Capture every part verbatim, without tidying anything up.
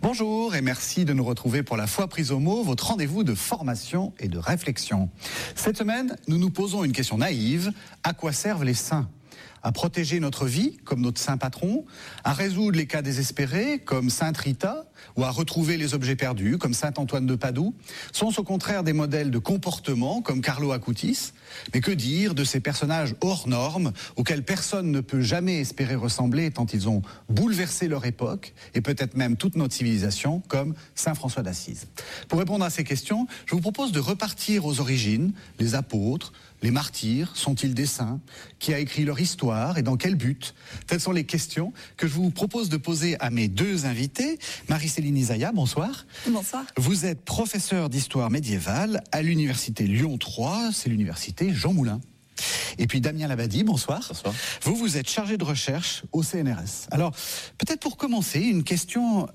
Bonjour et merci de nous retrouver pour la foi prise au mot, votre rendez-vous de formation et de réflexion. Cette semaine, nous nous posons une question naïve. À quoi servent les saints ? À protéger notre vie, comme notre saint patron, à résoudre les cas désespérés, comme sainte Rita, ou à retrouver les objets perdus, comme saint Antoine de Padoue, sont au contraire des modèles de comportement, comme Carlo Acutis. Mais que dire de ces personnages hors normes, auxquels personne ne peut jamais espérer ressembler, tant ils ont bouleversé leur époque, et peut-être même toute notre civilisation, comme saint François d'Assise. Pour répondre à ces questions, je vous propose de repartir aux origines, les apôtres, les martyrs, sont-ils des saints? Qui a écrit leur histoire et dans quel but? Telles sont les questions que je vous propose de poser à mes deux invités. Marie-Céline Isaïa, bonsoir. Bonsoir. Vous êtes professeure d'histoire médiévale à l'université Lyon trois, c'est l'université Jean Moulin. Et puis Damien Labadie, bonsoir. Bonsoir. Vous, vous êtes chargé de recherche au C N R S. Alors, peut-être pour commencer, une question...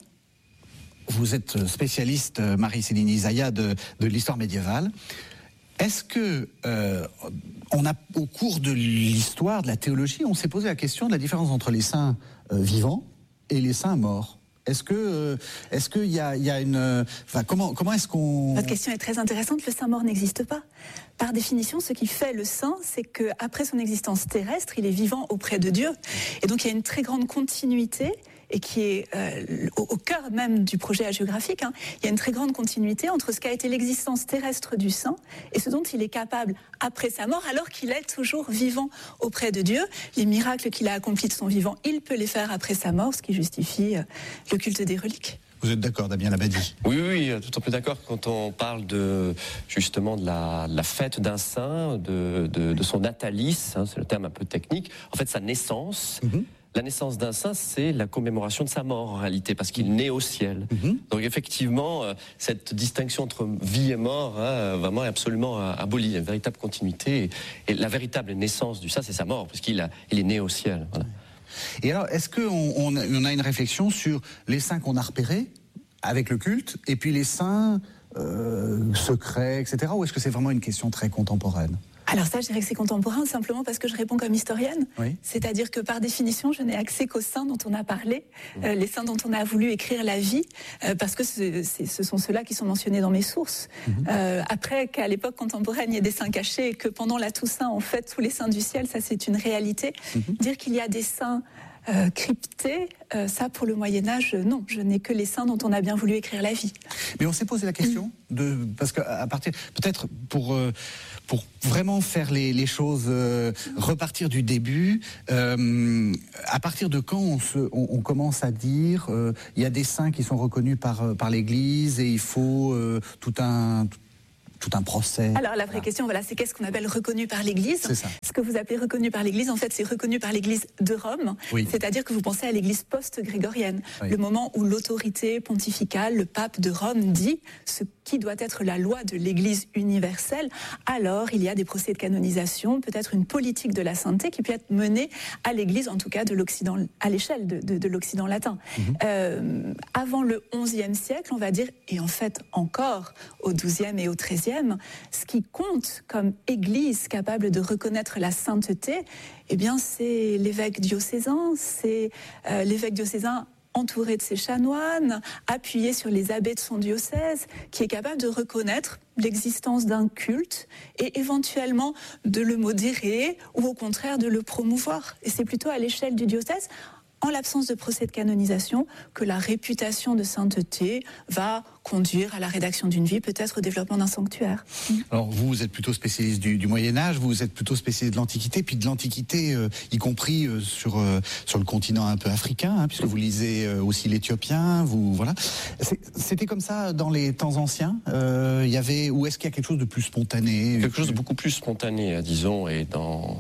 Vous êtes spécialiste, Marie-Céline Isaïa, de, de l'histoire médiévale. Est-ce que, euh, on a, au cours de l'histoire, de la théologie, on s'est posé la question de la différence entre les saints euh, vivants et les saints morts? Est-ce que, euh, est-ce qu'il y a, il y a une, enfin, comment, comment est-ce qu'on... Votre question est très intéressante. Le saint mort n'existe pas. Par définition, ce qui fait le saint, c'est qu'après son existence terrestre, il est vivant auprès de Dieu. Et donc, il y a une très grande continuité, et qui est euh, au, au cœur même du projet hagiographique, hein. Il y a une très grande continuité entre ce qu'a été l'existence terrestre du saint et ce dont il est capable après sa mort, alors qu'il est toujours vivant auprès de Dieu. Les miracles qu'il a accomplis de son vivant, il peut les faire après sa mort, ce qui justifie euh, le culte des reliques. Vous êtes d'accord, Damien Labadie? Oui, oui, tout à fait d'accord. Quand on parle de justement de la, de la fête d'un saint, de, de, de son natalis, hein, c'est le terme un peu technique, en fait sa naissance... Mm-hmm. La naissance d'un saint, c'est la commémoration de sa mort en réalité, parce qu'il naît au ciel. Mm-hmm. Donc effectivement, cette distinction entre vie et mort, hein, vraiment est absolument abolie. Il y a une véritable continuité. Et la véritable naissance du saint, c'est sa mort, parce qu'il a, il est né au ciel. Voilà. Et alors, est-ce qu'on on a, on a une réflexion sur les saints qu'on a repérés avec le culte, et puis les saints euh, secrets, et cetera, ou est-ce que c'est vraiment une question très contemporaine ? Alors ça, je dirais que c'est contemporain, simplement parce que je réponds comme historienne. Oui. C'est-à-dire que par définition, je n'ai accès qu'aux saints dont on a parlé, mmh. euh, les saints dont on a voulu écrire la vie, euh, parce que ce, ce sont ceux-là qui sont mentionnés dans mes sources. Mmh. Euh, après, qu'à l'époque contemporaine, il y ait des saints cachés et que pendant la Toussaint, on fête tous les saints du ciel, ça c'est une réalité. Mmh. Dire qu'il y a des saints Euh, crypté, euh, ça pour le Moyen-Âge, euh, non, je n'ai que les saints dont on a bien voulu écrire la vie. Mais on s'est posé la question, de, parce qu'à partir, peut-être pour, euh, pour vraiment faire les, les choses, euh, repartir du début, euh, à partir de quand on, se, on, on commence à dire, euh, il y a des saints qui sont reconnus par, par l'Église et il faut euh, tout un... Tout tout un procès. Alors la vraie voilà. question, voilà, c'est qu'est-ce qu'on appelle reconnu par l'Église? C'est ça. Ce que vous appelez reconnu par l'Église, en fait, c'est reconnu par l'Église de Rome. Oui. C'est-à-dire que vous pensez à l'Église post-grégorienne, oui. le moment où l'autorité pontificale, le pape de Rome, dit ce qui doit être la loi de l'Église universelle. Alors, il y a des procès de canonisation, peut-être une politique de la sainteté qui peut être menée à l'Église, en tout cas de l'Occident, à l'échelle de, de, de l'Occident latin. Mm-hmm. Euh, avant le onzième siècle, on va dire, et en fait encore au douzième et au treizième, ce qui compte comme église capable de reconnaître la sainteté, eh bien, c'est l'évêque diocésain, c'est euh, l'évêque diocésain entouré de ses chanoines, appuyé sur les abbés de son diocèse, qui est capable de reconnaître l'existence d'un culte et éventuellement de le modérer ou au contraire de le promouvoir. Et c'est plutôt à l'échelle du diocèse, en l'absence de procès de canonisation, que la réputation de sainteté va conduire à la rédaction d'une vie, peut-être au développement d'un sanctuaire. Alors vous, vous êtes plutôt spécialiste du, du Moyen-Âge, vous êtes plutôt spécialiste de l'Antiquité, puis de l'Antiquité, euh, y compris euh, sur, euh, sur le continent un peu africain, hein, puisque vous lisez euh, aussi l'Éthiopien, vous, voilà. C'est, c'était comme ça dans les temps anciens, euh, y avait, ou est-ce qu'il y a quelque chose de plus spontané? Quelque chose de beaucoup plus spontané, disons, et dans...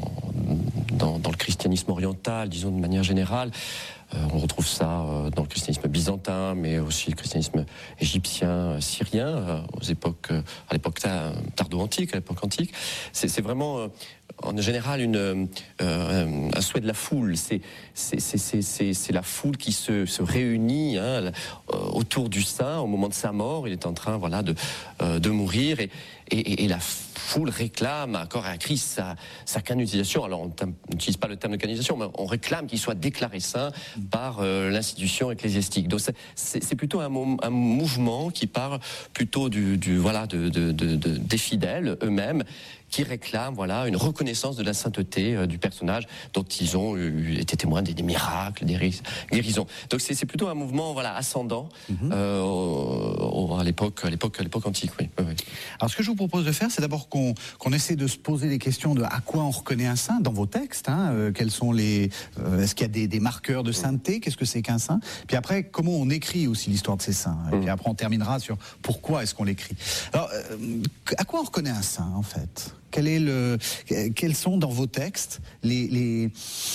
Dans, dans le christianisme oriental, disons de manière générale. Euh, on retrouve ça euh, dans le christianisme byzantin, mais aussi le christianisme égyptien, euh, syrien, euh, aux époques, euh, à l'époque ta- tardo-antique, à l'époque antique. C'est, c'est vraiment, euh, en général une, euh, un souhait de la foule. C'est, c'est, c'est, c'est, c'est la foule qui se, se réunit hein, autour du saint au moment de sa mort. Il est en train voilà, de, euh, de mourir et, et, et la foule réclame à corps et à cri sa, sa canonisation. Alors on n'utilise pas le terme de canonisation, mais on réclame qu'il soit déclaré saint par euh, l'institution ecclésiastique. Donc c'est, c'est, c'est plutôt un, un mouvement qui parle plutôt du, du, voilà, de, de, de, de, des fidèles eux-mêmes, qui réclament voilà, une reconnaissance de la sainteté euh, du personnage dont ils ont eu, été témoins des, des miracles, des guérisons. Donc c'est, c'est plutôt un mouvement voilà, ascendant mm-hmm. euh, au, au, à, l'époque, à, l'époque, à l'époque antique. Oui. Oui, oui. Alors ce que je vous propose de faire, c'est d'abord qu'on, qu'on essaie de se poser des questions de à quoi on reconnaît un saint dans vos textes. Hein, euh, quels sont les, euh, est-ce qu'il y a des, des marqueurs de sainteté? Qu'est-ce que c'est qu'un saint? Puis après, comment on écrit aussi l'histoire de ces saints? Et mm. puis après, on terminera sur pourquoi est-ce qu'on l'écrit. Alors, euh, à quoi on reconnaît un saint en fait? Quel est le, quels sont dans vos textes les, les,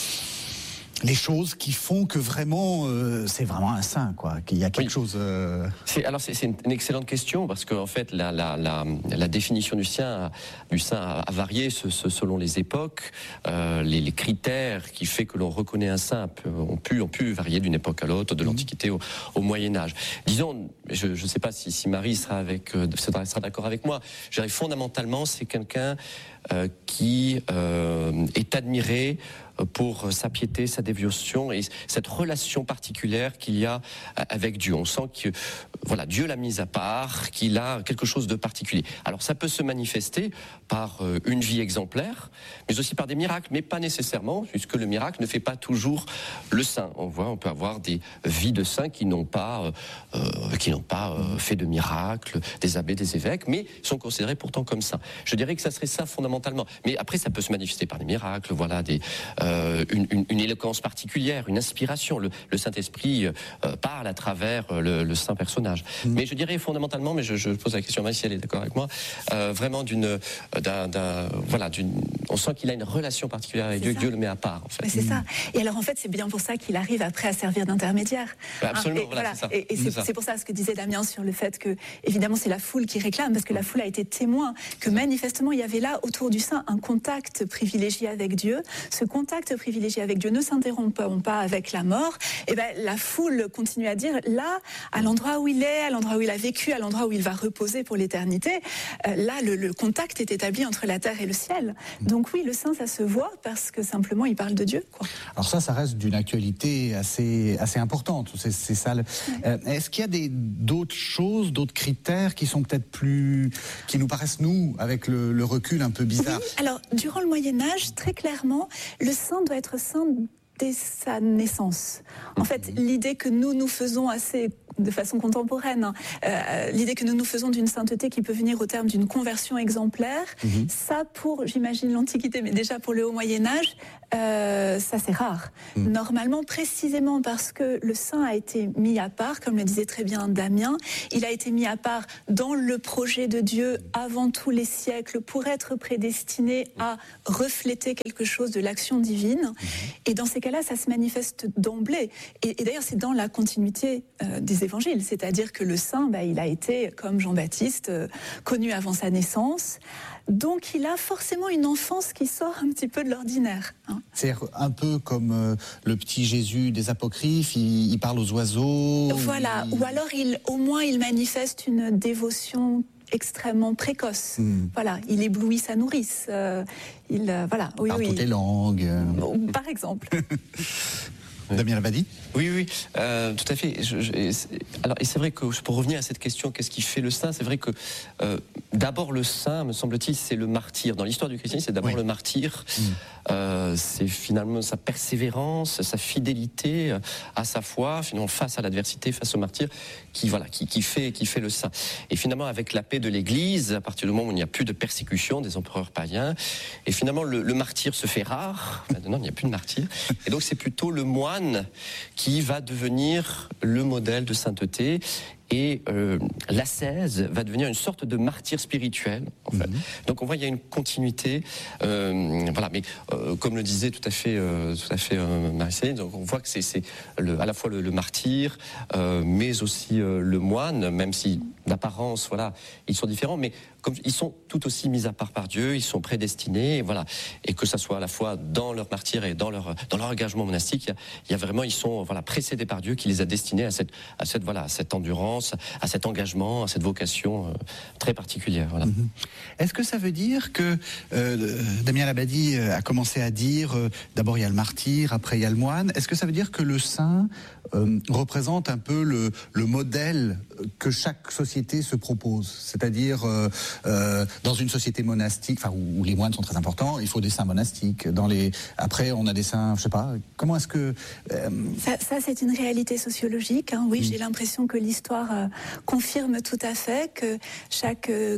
les choses qui font que vraiment euh, c'est vraiment un saint, quoi, qu'il y a quelque oui. chose. Euh... C'est, alors c'est, c'est une excellente question parce qu'en fait la, la, la, la définition du saint, du saint a, a varié ce, ce, selon les époques. Euh, les, les critères qui fait que l'on reconnaît un saint ont pu, ont pu varier d'une époque à l'autre, de l'Antiquité au, au Moyen Âge. Disons, je ne sais pas si, si Marie sera, avec, euh, sera d'accord avec moi. Je dirais fondamentalement, c'est quelqu'un euh, qui euh, est admiré pour sa piété, sa dévotion et cette relation particulière qu'il y a avec Dieu. On sent que voilà, Dieu l'a mis à part, qu'il a quelque chose de particulier. Alors ça peut se manifester par une vie exemplaire, mais aussi par des miracles, mais pas nécessairement, puisque le miracle ne fait pas toujours le saint. On voit, on peut avoir des vies de saints qui n'ont pas, euh, qui n'ont pas euh, fait de miracles, des abbés, des évêques, mais sont considérés pourtant comme saints. Je dirais que ça serait ça fondamentalement. Mais après, ça peut se manifester par des miracles, voilà, des Euh, une, une, une éloquence particulière, une inspiration. Le, le Saint-Esprit euh, parle à travers euh, le, le saint personnage. Mmh. Mais je dirais fondamentalement, mais je, je pose la question à Marie si elle est d'accord avec moi, euh, vraiment d'une, d'un, d'un, voilà, d'une, on sent qu'il a une relation particulière avec c'est Dieu. Ça. Dieu le met à part. En fait. Mais c'est mmh. ça. Et alors en fait, c'est bien pour ça qu'il arrive après à servir d'intermédiaire. Bah, absolument. Hein, et, voilà, voilà. C'est ça. Et, et c'est, c'est, c'est pour ça ce que disait Damien sur le fait que, évidemment, c'est la foule qui réclame, parce que la foule a été témoin que manifestement il y avait là autour du saint un contact privilégié avec Dieu. Ce contact privilégié avec Dieu ne s'interrompt pas avec la mort, et ben la foule continue à dire là, à l'endroit où il est, à l'endroit où il a vécu, à l'endroit où il va reposer pour l'éternité, euh, là le, le contact est établi entre la terre et le ciel. Donc oui, le saint ça se voit parce que simplement il parle de Dieu, quoi. Alors ça, ça reste d'une actualité assez assez importante. C'est, c'est ça. Le... Ouais. Euh, est-ce qu'il y a des d'autres choses, d'autres critères qui sont peut-être plus, qui nous paraissent nous avec le, le recul un peu bizarre? Oui, alors durant le Moyen Âge, très clairement, le saint doit être saint dès sa naissance. En fait, l'idée que nous nous faisons assez de façon contemporaine, hein, euh, l'idée que nous nous faisons d'une sainteté qui peut venir au terme d'une conversion exemplaire, mmh. ça pour, j'imagine, l'Antiquité, mais déjà pour le Haut Moyen-Âge, euh, ça c'est rare. Mmh. Normalement, précisément parce que le saint a été mis à part, comme le disait très bien Damien, il a été mis à part dans le projet de Dieu avant tous les siècles pour être prédestiné à refléter quelque chose de l'action divine. Mmh. Et dans ces cas-là, ça se manifeste d'emblée. Et, et d'ailleurs, c'est dans la continuité euh, des évangiles, c'est-à-dire que le saint, bah, il a été, comme Jean-Baptiste, euh, connu avant sa naissance, donc il a forcément une enfance qui sort un petit peu de l'ordinaire. Hein. C'est un peu comme euh, le petit Jésus des Apocryphes, il, il parle aux oiseaux. Voilà, il... ou alors il, au moins il manifeste une dévotion extrêmement précoce. Mmh. Voilà, il éblouit sa nourrice. Euh, il, euh, voilà, oui, Par oui. toutes les langues. Par exemple. Oui. Damien Labadie. Oui, oui, euh, tout à fait. Je, je, alors, et c'est vrai que pour revenir à cette question, qu'est-ce qui fait le saint? C'est vrai que euh, d'abord le saint, me semble-t-il, c'est le martyr. Dans l'histoire du christianisme, c'est d'abord oui. le martyr. Mmh. Euh, c'est finalement sa persévérance, sa fidélité à sa foi, finalement face à l'adversité, face au martyr, qui voilà, qui, qui fait, qui fait le saint. Et finalement, avec la paix de l'Église, à partir du moment où il n'y a plus de persécution des empereurs païens, et finalement le, le martyr se fait rare. Maintenant, il n'y a plus de martyr. Et donc, c'est plutôt le moine qui va devenir le modèle de sainteté. Et euh, l'ascèse va devenir une sorte de martyr spirituel, en fait. Mmh. Donc on voit il y a une continuité, euh, voilà. Mais euh, comme le disait tout à fait, euh, tout à fait euh, Marie-Céline, donc on voit que c'est, c'est le, à la fois le, le martyr, euh, mais aussi euh, le moine, même si d'apparence, voilà, ils sont différents. Mais comme ils sont tout aussi mis à part par Dieu, ils sont prédestinés, et voilà, et que ça soit à la fois dans leur martyre et dans leur dans leur engagement monastique, il y a, il y a vraiment, ils sont voilà précédés par Dieu qui les a destinés à cette à cette voilà à cette endurance, à cet engagement, à cette vocation euh, très particulière. Voilà. Mm-hmm. Est-ce que ça veut dire que euh, Damien Labadie a commencé à dire euh, d'abord il y a le martyr, après il y a le moine. Est-ce que ça veut dire que le saint euh, représente un peu le, le modèle que chaque société se propose? C'est-à-dire euh, euh, dans une société monastique, enfin où, où les moines sont très importants, il faut des saints monastiques. Dans les après on a des saints, je sais pas. Comment est-ce que euh... ça, ça c'est une réalité sociologique. Hein. Oui, mmh. j'ai l'impression que l'histoire euh, confirme tout à fait que chaque euh,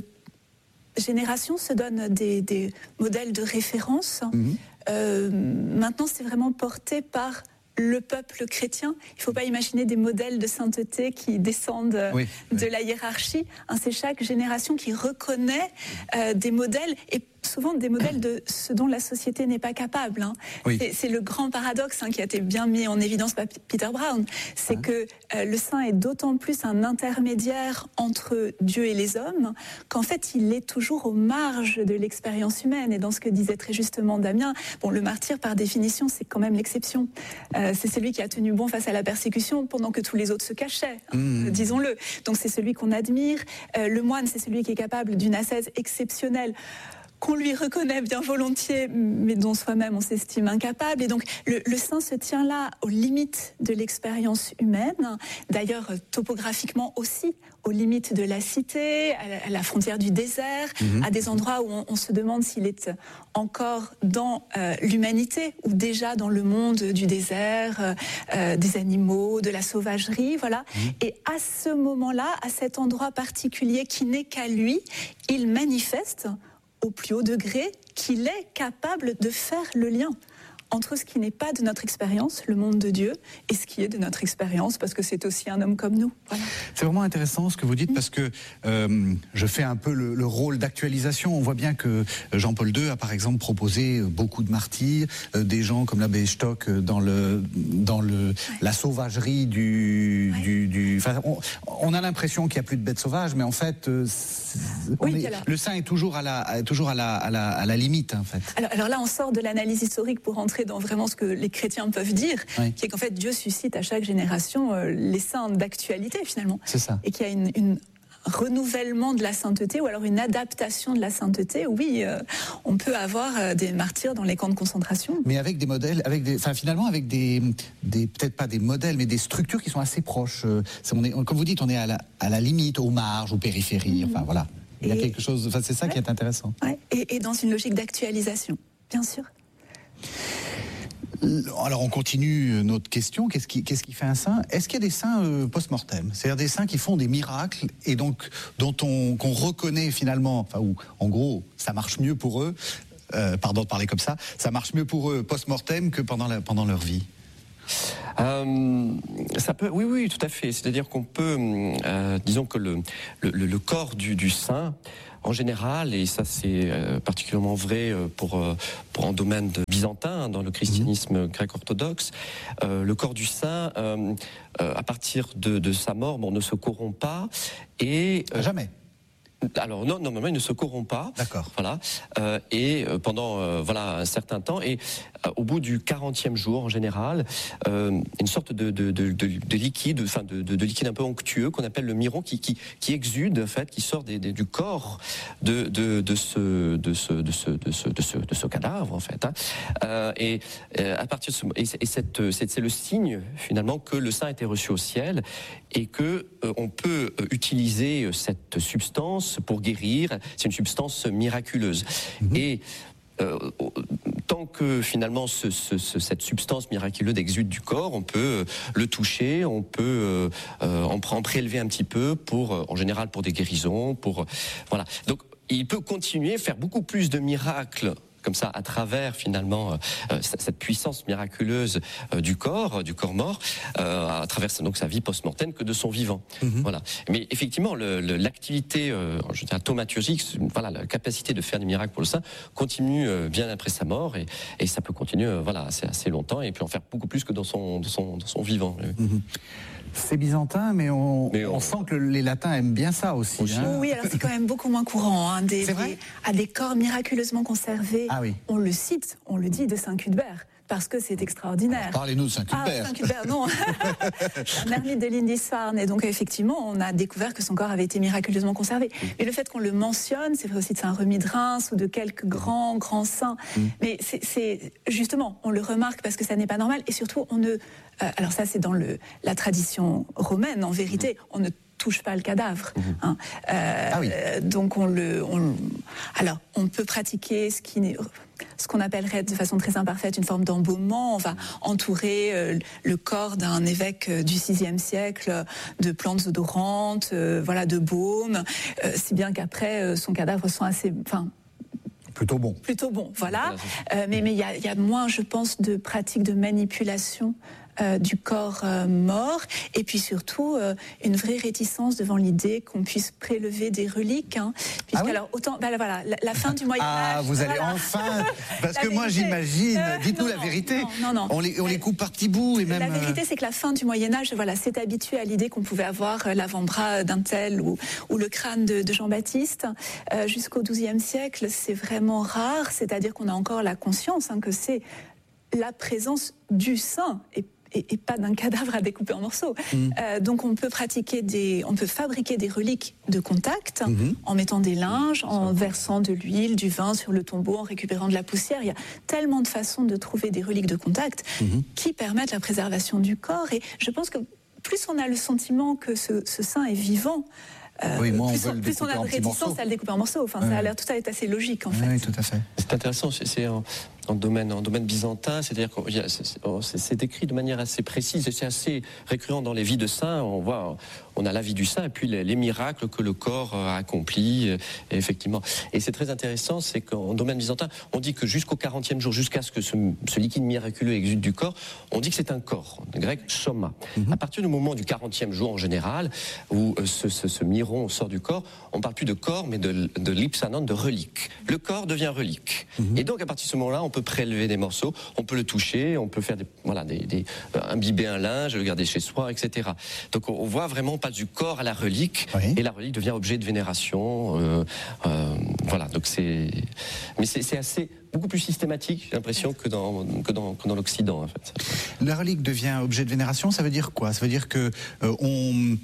génération se donne des, des modèles de référence. Mmh. Euh, maintenant, c'est vraiment porté par le peuple chrétien. Il ne faut pas imaginer des modèles de sainteté qui descendent oui, de oui. la hiérarchie. Hein, c'est chaque génération qui reconnaît euh, des modèles, et souvent des modèles de ce dont la société n'est pas capable. Hein. Oui. C'est, c'est le grand paradoxe hein, qui a été bien mis en évidence par Peter Brown. C'est hein. que euh, le saint est d'autant plus un intermédiaire entre Dieu et les hommes qu'en fait il est toujours aux marges de l'expérience humaine. Et dans ce que disait très justement Damien, bon, le martyr par définition c'est quand même l'exception. Euh, c'est celui qui a tenu bon face à la persécution pendant que tous les autres se cachaient, hein, mmh. disons-le. Donc c'est celui qu'on admire. Euh, le moine, c'est celui qui est capable d'une ascèse exceptionnelle, qu'on lui reconnaît bien volontiers, mais dont soi-même on s'estime incapable. Et donc le, le saint se tient là aux limites de l'expérience humaine, d'ailleurs topographiquement aussi, aux limites de la cité, à la, à la frontière du désert, mmh. à des endroits où on, on se demande s'il est encore dans euh, l'humanité ou déjà dans le monde du désert, euh, des animaux, de la sauvagerie, voilà. Mmh. Et à ce moment-là, à cet endroit particulier qui n'est qu'à lui, il manifeste au plus haut degré qu'il est capable de faire le lien entre ce qui n'est pas de notre expérience, le monde de Dieu, et ce qui est de notre expérience, parce que c'est aussi un homme comme nous. Voilà. C'est vraiment intéressant ce que vous dites, mmh. parce que euh, je fais un peu le, le rôle d'actualisation. On voit bien que Jean-Paul deux a par exemple proposé beaucoup de martyrs, euh, des gens comme l'abbé Stock dans, le, dans le, ouais. la sauvagerie du... Ouais. du, du enfin, on, on a l'impression qu'il n'y a plus de bêtes sauvages, mais en fait, euh, oui, est, le saint est toujours à la, toujours à la, à la, à la limite. En fait. Alors, alors là, on sort de l'analyse historique pour entrer dans vraiment ce que les chrétiens peuvent dire, oui. qui est qu'en fait Dieu suscite à chaque génération euh, les saints d'actualité finalement. C'est ça. Et qu'il y a une, une renouvellement de la sainteté ou alors une adaptation de la sainteté. Oui, euh, on peut avoir euh, des martyrs dans les camps de concentration. Mais avec des modèles, avec des, enfin finalement avec des, des peut-être pas des modèles, mais des structures qui sont assez proches. Euh, on est, comme vous dites, on est à la, à la limite, aux marges, aux périphéries. Mmh. Enfin voilà, il y a et, quelque chose. Enfin c'est ça ouais. qui est intéressant. Ouais. Et, et dans une logique d'actualisation, bien sûr. Alors on continue notre question, qu'est-ce qui, qu'est-ce qui fait un saint? Est-ce qu'il y a des saints euh, post-mortem? C'est-à-dire des saints qui font des miracles et donc dont on, qu'on reconnaît finalement, enfin ou en gros ça marche mieux pour eux, euh, pardon de parler comme ça, ça marche mieux pour eux post-mortem que pendant, la, pendant leur vie? Euh, ça peut, oui, oui, tout à fait. C'est-à-dire qu'on peut, euh, disons que le, le, le corps du, du saint, en général, et ça c'est euh, particulièrement vrai pour, euh, pour un domaine de byzantin, dans le christianisme mmh. grec-orthodoxe, euh, le corps du saint, euh, euh, à partir de, de sa mort, bon, ne se corrompt pas. Et, euh, Jamais. Alors non, normalement il ne se corrompt pas. D'accord. Voilà. Euh, et euh, pendant euh, voilà un certain temps, et euh, au bout du quarantième jour en général, euh, une sorte de, de, de, de, de liquide, enfin de, de, de liquide un peu onctueux qu'on appelle le miron, qui, qui, qui exude en fait, qui sort des, des, du corps de, de, de ce de ce de ce de ce de ce, de ce cadavre en fait. Hein. Euh, et euh, à partir de ce, et, et cette c'est, c'est le signe finalement que le saint a été reçu au ciel et que euh, on peut utiliser cette substance pour guérir. C'est une substance miraculeuse. Mmh. Et euh, tant que finalement ce, ce, ce, cette substance miraculeuse exude du corps, on peut le toucher, on peut euh, en, en prélever un petit peu pour, en général pour des guérisons, pour voilà. Donc il peut continuer, faire beaucoup plus de miracles comme ça, à travers finalement euh, cette puissance miraculeuse euh, du corps, du corps mort, euh, à travers donc sa vie post-mortem, que de son vivant. Mm-hmm. Voilà. Mais effectivement, le, le, l'activité, euh, je dirais, thaumaturgique, voilà, la capacité de faire des miracles pour le saint continue euh, bien après sa mort, et, et ça peut continuer, euh, voilà, assez, assez longtemps, et puis en faire beaucoup plus que dans son, dans son, dans son vivant. Mm-hmm. C'est byzantin, mais on, mais on... on sent que les latins aiment bien ça aussi. aussi. Hein. Oui, alors c'est quand même beaucoup moins courant. Hein, des, c'est vrai des, à des corps miraculeusement conservés. Ah oui. On le cite, on le dit de Saint Cuthbert. Parce que c'est extraordinaire. Parlez-nous de Saint Cuthbert. Ah, Saint Cuthbert, non. Un ermite de Lindisfarne. Et donc, effectivement, on a découvert que son corps avait été miraculeusement conservé. Et le fait qu'on le mentionne, c'est vrai aussi de Saint Remi de Reims ou de quelques grands, grands saints. Mm. Mais c'est justement, on le remarque parce que ça n'est pas normal. Et surtout, on ne. Euh, alors, ça, c'est dans le, la tradition romaine, en vérité. On ne touche pas le cadavre. Mmh. Hein. Euh, ah oui. Donc on le, on, alors on peut pratiquer ce qui n'est, ce qu'on appellerait de façon très imparfaite une forme d'embaumement. On va entourer euh, le corps d'un évêque du sixième siècle de plantes odorantes, euh, voilà, de baumes, euh, si bien qu'après euh, son cadavre sont assez, enfin. Plutôt bon. Plutôt bon, voilà. Euh, mais mais il y a, y a moins, je pense, de pratiques de manipulation. Euh, du corps euh, mort, et puis surtout euh, une vraie réticence devant l'idée qu'on puisse prélever des reliques, hein, puisque ah oui alors autant, bah, voilà, la, la fin du Moyen Âge. Ah, vous allez voilà. enfin, parce que moi j'imagine. Euh, Dites-nous la vérité. Non, non, non. On les, on les coupe par petits bouts et même. La vérité, c'est que la fin du Moyen Âge, voilà, s'est habitué à l'idée qu'on pouvait avoir l'avant-bras d'un tel ou, ou le crâne de, de Jean-Baptiste. Euh, jusqu'au douzième siècle, c'est vraiment rare. C'est-à-dire qu'on a encore la conscience hein, que c'est la présence du saint et Et, et pas d'un cadavre à découper en morceaux. Mmh. Euh, donc on peut pratiquer des, on peut fabriquer des reliques de contact mmh. en mettant des linges, en versant de l'huile, du vin sur le tombeau, en récupérant de la poussière. Il y a tellement de façons de trouver des reliques de contact mmh. qui permettent la préservation du corps. Et je pense que plus on a le sentiment que ce, ce saint est vivant, Euh, oui, moi, plus, on, on, plus on a de réticence à le découper en morceaux. Enfin, oui. Ça a l'air tout à fait assez logique, en fait. Oui, tout à fait. C'est intéressant, c'est en, en, domaine, en domaine byzantin, c'est-à-dire que c'est décrit de manière assez précise et c'est assez récurrent dans les vies de saints. On voit, on a la vie du saint et puis les, les miracles que le corps a accomplis, et effectivement. Et c'est très intéressant, c'est qu'en domaine byzantin, on dit que jusqu'au quarantième jour, jusqu'à ce que ce, ce liquide miraculeux exude du corps, on dit que c'est un corps, en grec, soma. Mm-hmm. À partir du moment du quarantième jour, en général, où ce, ce, ce miron sort du corps, on ne parle plus de corps, mais de, de lipsanon, de relique. Le corps devient relique. Mm-hmm. Et donc, à partir de ce moment-là, on peut prélever des morceaux, on peut le toucher, on peut faire des, voilà, des, des, euh, imbiber un linge, le garder chez soi, et cetera. Donc, on, on voit vraiment, on passe du corps à la relique, oui. Et la relique devient objet de vénération. Euh, euh, voilà, donc c'est... Mais c'est assez... beaucoup plus systématique, j'ai l'impression, que dans, que dans, que dans l'Occident, en fait. La relique devient objet de vénération, ça veut dire quoi? Ça veut dire que euh, on...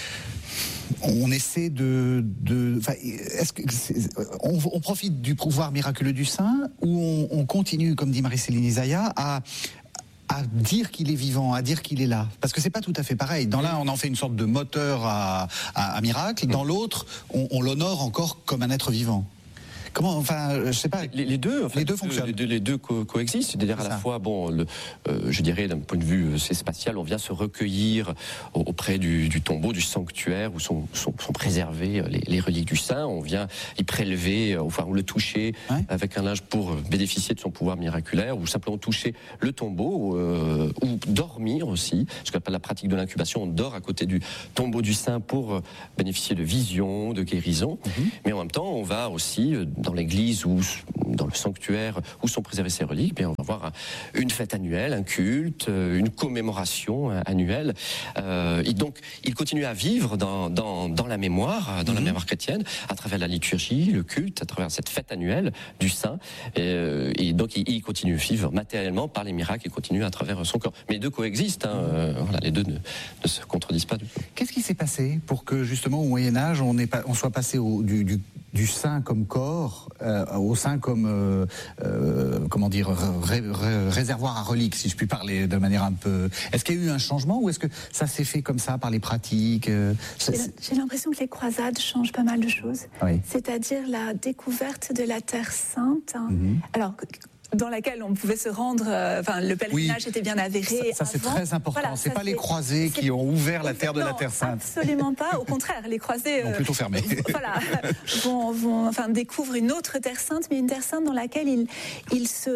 On essaie de, de est-ce que est, on, on profite du pouvoir miraculeux du saint ou on, on continue, comme dit Marie-Céline Isaiah, à à dire qu'il est vivant, à dire qu'il est là. Parce que c'est pas tout à fait pareil. Dans l'un, on en fait une sorte de moteur à, à, à miracle. Dans l'autre, on, on l'honore encore comme un être vivant. Comment, enfin, je sais pas. Les, les deux, en fait, les deux fonctionnent. Les deux, les deux co coexistent. C'est-à-dire à la fois, bon, le, euh, je dirais d'un point de vue spatial, on vient se recueillir auprès du, du tombeau, du sanctuaire où sont, sont, sont préservées les, les reliques du saint. On vient y prélever, enfin, ou le toucher ouais. avec un linge pour bénéficier de son pouvoir miraculaire, ou simplement toucher le tombeau, euh, ou dormir aussi. Ce qu'on appelle la pratique de l'incubation. On dort à côté du tombeau du saint pour bénéficier de visions, de guérisons. Mm-hmm. Mais en même temps, on va aussi dans l'église ou dans le sanctuaire où sont préservées ces reliques, bien on va avoir une fête annuelle, un culte, une commémoration annuelle. Euh, et donc, il continue à vivre dans, dans, dans la mémoire, dans mmh. la mémoire chrétienne, à travers la liturgie, le culte, à travers cette fête annuelle du saint. Et, et donc, il, il continue à vivre matériellement par les miracles, il continue à travers son corps. Mais les deux coexistent, hein, euh, voilà, les deux ne, ne se contredisent pas du tout. Qu'est-ce qui s'est passé pour que, justement, au Moyen-Âge, on, on soit passé au, du, du, du saint comme corps Euh, au sein comme euh, euh, comment dire ré, ré, réservoir à reliques, si je puis parler de manière un peu. Est-ce qu'il y a eu un changement ou est-ce que ça s'est fait comme ça par les pratiques? euh, J'ai l'impression que les croisades changent pas mal de choses. Oui. C'est-à-dire la découverte de la Terre Sainte. Mm-hmm. Alors. Dans laquelle on pouvait se rendre, euh, enfin le pèlerinage oui. était bien avéré. Ça, ça c'est très important. Voilà, c'est pas les croisés qui ont ouvert la terre de la Terre Sainte. Absolument pas. Au contraire, les croisés euh, plutôt fermés. Voilà, vont, vont, enfin découvrent une autre Terre Sainte, mais une Terre Sainte dans laquelle ils, ils se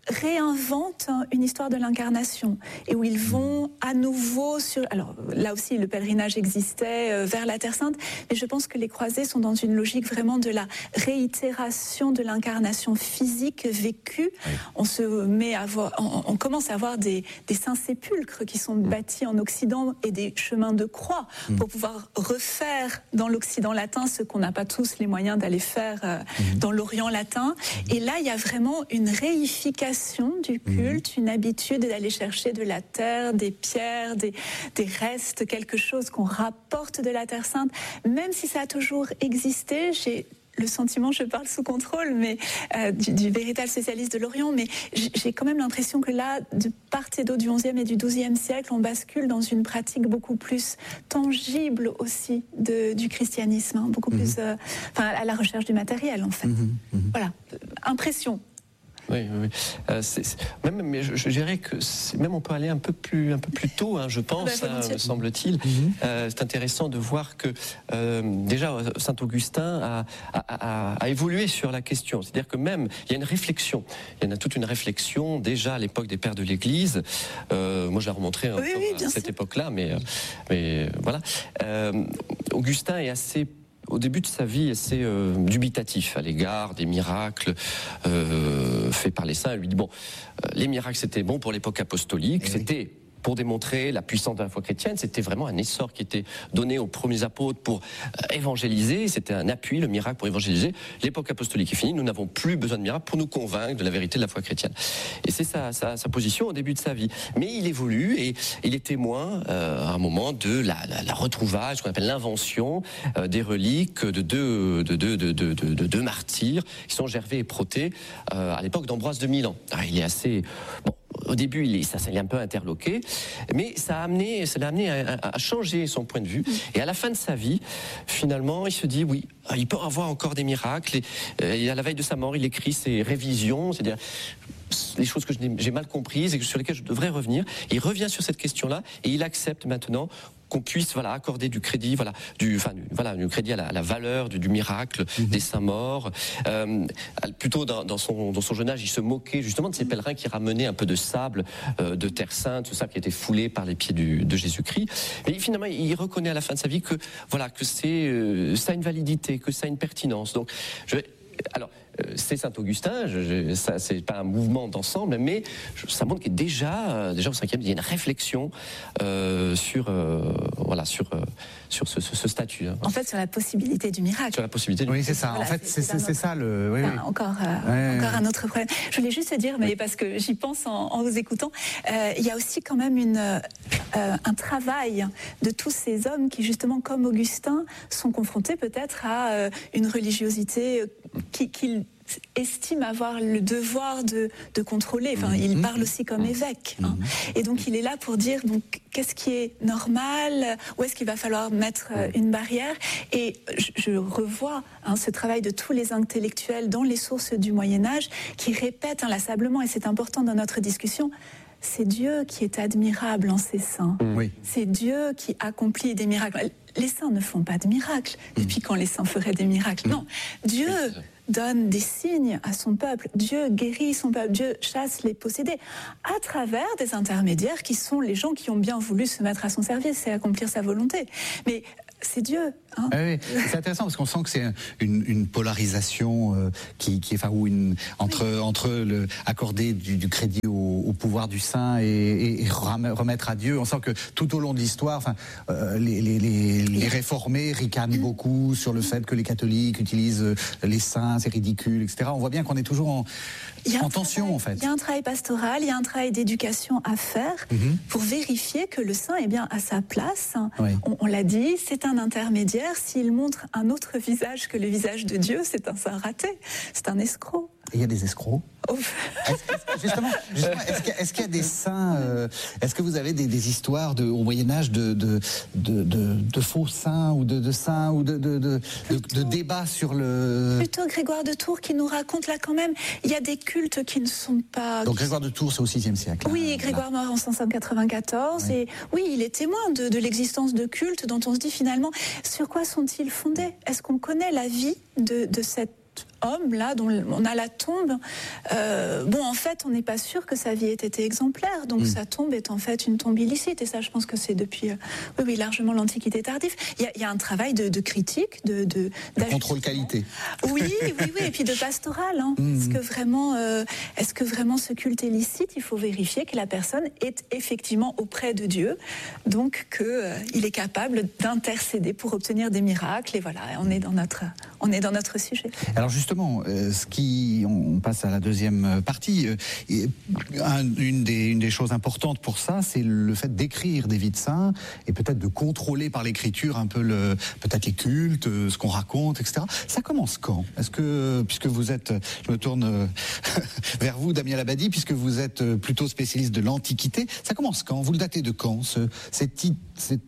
réinventent une histoire de l'incarnation et où ils vont à nouveau sur... Alors là aussi, le pèlerinage existait vers la Terre Sainte, mais je pense que les croisés sont dans une logique vraiment de la réitération de l'incarnation physique vécue. Oui. On se met à voir, on, on commence à voir des, des saints sépulcres qui sont bâtis en Occident et des chemins de croix mmh. pour pouvoir refaire dans l'Occident latin ce qu'on n'a pas tous les moyens d'aller faire euh, mmh. dans l'Orient latin. Et là, il y a vraiment une réification du culte, mmh. une habitude d'aller chercher de la terre, des pierres, des, des restes, quelque chose qu'on rapporte de la Terre Sainte. Même si ça a toujours existé, j'ai le sentiment, je parle sous contrôle, mais euh, du, du véritable spécialiste de l'Orient, mais j'ai quand même l'impression que là, de part et d'autre du onzième et du douzième siècle, on bascule dans une pratique beaucoup plus tangible aussi de, du christianisme, hein, beaucoup mmh. plus, euh, enfin, à la recherche du matériel en fait. Mmh. Mmh. Voilà, impression. Oui, oui, oui. Euh, c'est, c'est, même, mais je, je dirais que c'est, même on peut aller un peu plus, un peu plus tôt, hein, je pense, bah, hein, me semble-t-il. Mm-hmm. Euh, c'est intéressant de voir que euh, déjà Saint Augustin a, a, a, a évolué sur la question. C'est-à-dire que même il y a une réflexion, il y en a toute une réflexion déjà à l'époque des pères de l'Église. Euh, moi, je la remontrais oui, oui, à cette sûr. époque-là, mais, mais voilà. Euh, Augustin est assez au début de sa vie assez euh, dubitatif à l'égard des miracles euh, faits par les saints. Il lui dit, bon, euh, les miracles c'était bon pour l'époque apostolique, et c'était... Oui. pour démontrer la puissance de la foi chrétienne, c'était vraiment un essor qui était donné aux premiers apôtres pour évangéliser, c'était un appui, le miracle pour évangéliser. L'époque apostolique est finie, nous n'avons plus besoin de miracles pour nous convaincre de la vérité de la foi chrétienne. Et c'est sa, sa, sa position au début de sa vie. Mais il évolue et il est témoin euh, à un moment de la, la, la retrouvaille, ce qu'on appelle l'invention euh, des reliques de deux, de, de, de, de, de, de deux martyrs, qui sont Gervais et Protet, euh, à l'époque d'Ambroise de Milan. Alors, il est assez... Bon, au début, il est, ça, ça, il est un peu interloqué, mais ça a amené, ça l'a amené à, à changer son point de vue. Et à la fin de sa vie, finalement, il se dit oui, il peut avoir encore des miracles. Et, et à la veille de sa mort, il écrit ses révisions, c'est-à-dire les choses que j'ai mal comprises et sur lesquelles je devrais revenir. Et il revient sur cette question-là et il accepte maintenant qu'on puisse voilà, accorder du crédit, voilà, du, enfin, du, voilà, du crédit à la, à la valeur du, du miracle mmh. des saints morts. Euh, plutôt dans, dans, son, dans son jeune âge, il se moquait justement de ces pèlerins qui ramenaient un peu de sable, euh, de terre sainte, tout ça qui était foulé par les pieds du, de Jésus-Christ. Mais finalement, il reconnaît à la fin de sa vie que, voilà, que c'est, euh, ça a une validité, que ça a une pertinence. Donc, je, alors, c'est Saint-Augustin, je, je, ça, c'est pas un mouvement d'ensemble, mais je, ça montre qu'il y a déjà, euh, déjà au cinquième, il y a une réflexion euh, sur, euh, voilà, sur, euh, sur ce, ce, ce statut. Hein. En fait, sur la possibilité du miracle. Sur la possibilité du Oui, c'est ça. Voilà, en fait, c'est, c'est, c'est, c'est ça le. Oui, enfin, oui. Encore, euh, ouais, encore ouais. un autre problème. Je voulais juste dire, mais parce que j'y pense en, en vous écoutant, euh, il y a aussi quand même une, euh, un travail de tous ces hommes qui, justement, comme Augustin, sont confrontés peut-être à euh, une religiosité qui, qui estime avoir le devoir de, de contrôler. Enfin, il parle aussi comme évêque. Hein. Et donc, il est là pour dire donc, qu'est-ce qui est normal, où est-ce qu'il va falloir mettre une barrière. Et je, je revois hein, ce travail de tous les intellectuels dans les sources du Moyen-Âge qui répètent inlassablement, et c'est important dans notre discussion, c'est Dieu qui est admirable en ses saints. Oui. C'est Dieu qui accomplit des miracles. Les saints ne font pas de miracles. Depuis quand les saints feraient des miracles? Non, Dieu donne des signes à son peuple. Dieu guérit son peuple. Dieu chasse les possédés à travers des intermédiaires qui sont les gens qui ont bien voulu se mettre à son service et accomplir sa volonté. Mais c'est Dieu. Hein. Ah oui, c'est intéressant parce qu'on sent que c'est une, une polarisation euh, qui, qui, enfin, où une, entre, oui. entre le, accorder du, du crédit au, au pouvoir du saint et, et, et remettre à Dieu. On sent que tout au long de l'histoire, enfin, euh, les, les, les, les réformés ricanent mmh. beaucoup sur le fait que les catholiques utilisent les saints, c'est ridicule, et cetera. On voit bien qu'on est toujours en, en tension, travail, en fait. Il y a un travail pastoral, il y a un travail d'éducation à faire mmh. pour vérifier que le saint est bien à sa place. Oui. On, on l'a dit, c'est un intermédiaire. S'il montre un autre visage que le visage de Dieu, c'est un saint raté, c'est un escroc. Et il y a des escrocs. Oh. Est-ce, justement, justement est-ce, qu'il y a, est-ce qu'il y a des saints euh, Est-ce que vous avez des, des histoires de, au Moyen-Âge de, de, de, de, de faux saints ou de, de saints ou de, de, de, de, de débats sur le... Plutôt Grégoire de Tours qui nous raconte là quand même, il y a des cultes qui ne sont pas... Donc Grégoire de Tours, c'est au sixième siècle. Oui, là, Grégoire mort en cinq cent quatre-vingt-quatorze. Oui. Et oui, il est témoin de, de l'existence de cultes dont on se dit finalement, sur quoi sont-ils fondés? Est-ce qu'on connaît la vie de, de cette homme là dont on a la tombe, euh, bon en fait on n'est pas sûr que sa vie ait été exemplaire, donc mmh. sa tombe est en fait une tombe illicite, et ça je pense que c'est depuis euh, oui, oui, largement l'Antiquité tardive. Il y a, il y a un travail de, de critique, de, de, de contrôle qualité. Oui, oui, oui, et puis de pastoral. Hein. Mmh. Est-ce que vraiment, euh, est-ce que vraiment ce culte est licite? Il faut vérifier que la personne est effectivement auprès de Dieu, donc qu'il euh, est capable d'intercéder pour obtenir des miracles, et voilà, on est dans notre, on est dans notre sujet. Alors justement, euh, ce qui, on passe à la deuxième partie. Euh, et un, une, des, une des choses importantes pour ça, c'est le fait d'écrire des vies de saints et peut-être de contrôler par l'écriture un peu le, peut-être les cultes, euh, ce qu'on raconte, et cetera. Ça commence quand? Est-ce que, puisque vous êtes, je me tourne vers vous, Damien Labadie, puisque vous êtes plutôt spécialiste de l'Antiquité, ça commence quand? Vous le datez de quand, ce, cette, cette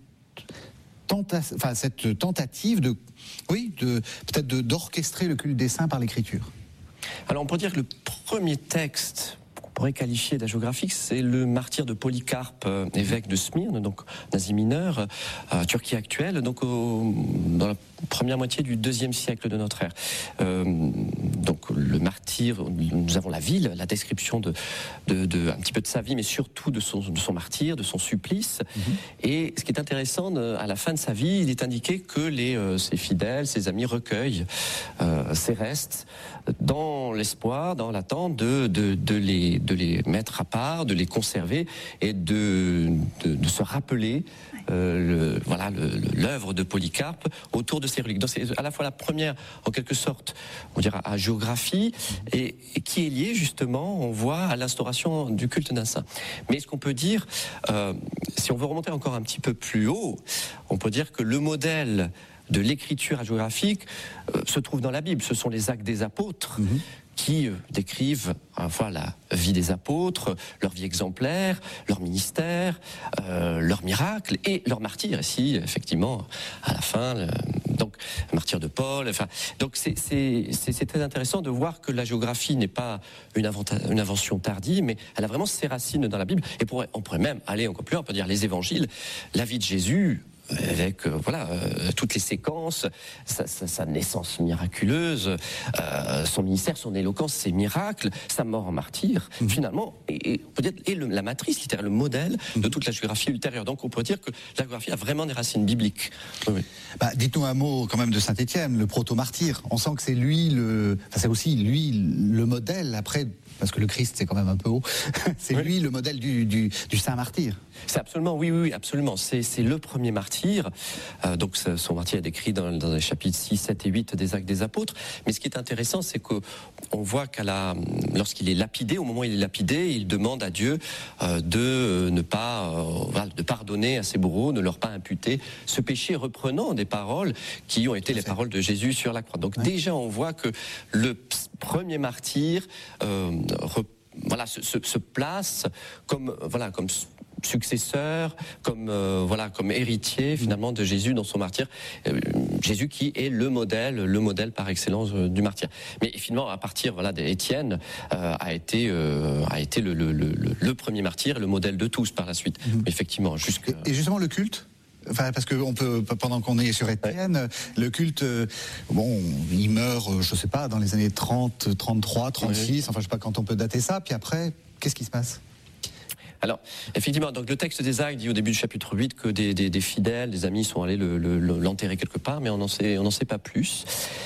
Tenta, enfin, cette tentative de, oui, de, peut-être de, d'orchestrer le culte des saints par l'écriture? Alors on peut dire que le premier texte qu'on pourrait qualifier d'hagiographique, c'est le martyre de Polycarpe, euh, évêque de Smyrne, donc Asie mineure, euh, Turquie actuelle, donc au, dans la première moitié du deuxième siècle de notre ère. Euh, donc le martyr, nous avons la ville, la description de, de, de un petit peu de sa vie, mais surtout de son, de son martyr, de son supplice. Mm-hmm. Et ce qui est intéressant, à la fin de sa vie, il est indiqué que les, euh, ses fidèles, ses amis recueillent euh, ses restes dans l'espoir, dans l'attente de, de, de, les, de les mettre à part, de les conserver et de, de, de se rappeler euh, le, voilà, le, l'œuvre de Polycarpe autour de ces reliques. Donc c'est à la fois la première, en quelque sorte, on dirait, hagiographie, et, et qui est liée justement, on voit, à l'instauration du culte d'un saint. Mais ce qu'on peut dire, euh, si on veut remonter encore un petit peu plus haut, on peut dire que le modèle de l'écriture hagiographique euh, se trouve dans la Bible. Ce sont les actes des apôtres, mmh. qui euh, décrivent à la fois la vie des apôtres, leur vie exemplaire, leur ministère, euh, leurs miracles et leurs martyrs. Ici, effectivement, à la fin, le, donc le martyr de Paul. Enfin, donc c'est, c'est, c'est, c'est très intéressant de voir que la géographie n'est pas une, inventa- une invention tardive, mais elle a vraiment ses racines dans la Bible. Et pourrait, on pourrait même aller encore plus loin, on peut dire les évangiles, la vie de Jésus, avec euh, voilà euh, toutes les séquences, sa, sa, sa naissance miraculeuse, euh, son ministère, son éloquence, ses miracles, sa mort en martyr, mmh. finalement, et, et peut-être est le, la matrice littéraire, le modèle mmh. de toute la géographie ultérieure. Donc on peut dire que la géographie a vraiment des racines bibliques. Oui, oui. Bah, dites-nous un mot quand même de Saint Étienne, le proto-martyr. On sent que c'est lui le, enfin, c'est aussi lui le modèle après. Parce que le Christ, c'est quand même un peu haut. C'est oui. lui le modèle du, du, du saint martyr. C'est absolument, oui, oui, absolument. C'est, c'est le premier martyr. Euh, donc son martyr est décrit dans, dans les chapitres six, sept et huit des Actes des Apôtres. Mais ce qui est intéressant, c'est qu'on voit qu'à la, lorsqu'il est lapidé, au moment où il est lapidé, il demande à Dieu euh, de ne pas, euh, de pardonner à ses bourreaux, de ne leur pas imputer ce péché, reprenant des paroles qui ont été les paroles de Jésus sur la croix. Donc ouais. déjà, on voit que le premier martyr euh, re, voilà, se, se, se place comme, voilà, comme successeur, comme, euh, voilà, comme héritier finalement de Jésus dans son martyr. Euh, Jésus qui est le modèle, le modèle par excellence euh, du martyr. Mais finalement, à partir voilà, d'Étienne, euh, a été, euh, a été le, le, le, le premier martyr, le modèle de tous par la suite. Mmh. Effectivement. Jusque... Et justement, le culte ? Enfin, parce que on peut, pendant qu'on est sur Étienne, ouais. le culte, bon, il meurt, je sais pas, dans les années trente, trente-trois, trente-six, ouais. enfin, je sais pas quand on peut dater ça. Puis après, qu'est-ce qui se passe ? Alors, effectivement, donc le texte des Actes dit au début du chapitre huit que des, des, des fidèles, des amis sont allés le, le, l'enterrer quelque part, mais on n'en sait, on n'en sait pas plus.